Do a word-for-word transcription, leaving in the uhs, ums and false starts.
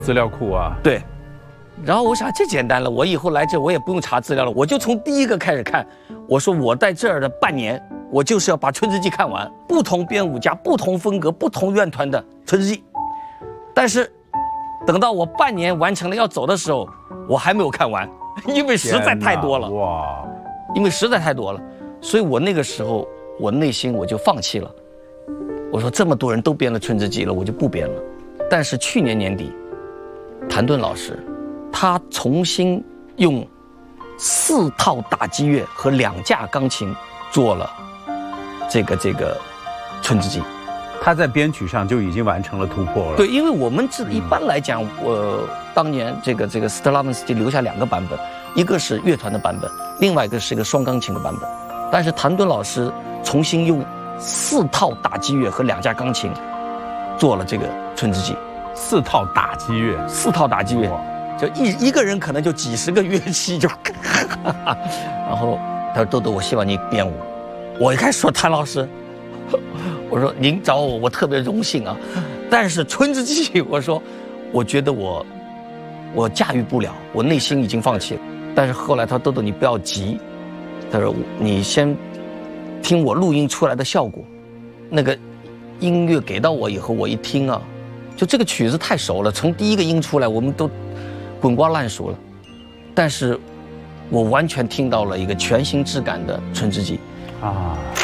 资料库啊。 对。然后我想这简单了，我以后来这我也不用查资料了，我就从第一个开始看。我说我在这儿的半年，我就是要把《春之祭》看完，不同编舞家、不同风格、不同乐团的《春之祭》。但是等到我半年完成了要走的时候，我还没有看完，因为实在太多了。哇！因为实在太多了，所以我那个时候我内心我就放弃了。我说这么多人都编了《春之祭》了，我就不编了。但是去年年底，谭盾老师。他重新用四套打击乐和两架钢琴做了这个这个《春之祭》， 他在编曲上就已经完成了突破了。 对，因为我们这一般来讲，我、呃、当年这个这个斯特拉文斯基留下两个版本，一个是乐团的版本，另外一个是一个双钢琴的版本。但是谭盾老师重新用四套打击乐和两架钢琴做了这个《春之祭》， 四套打击乐， 四套打击乐。就一一个人可能就几十个乐器就，然后他说豆豆，我希望你编舞。我一开始说谭老师，我说您找我，我特别荣幸啊。但是《春之祭》，我说我觉得我我驾驭不了，我内心已经放弃了。但是后来他说豆豆你不要急，他说你先听我录音出来的效果，那个音乐给到我以后，我一听啊，就这个曲子太熟了，从第一个音出来我们都滚瓜烂熟了，但是我完全听到了一个全新质感的《春之祭》啊。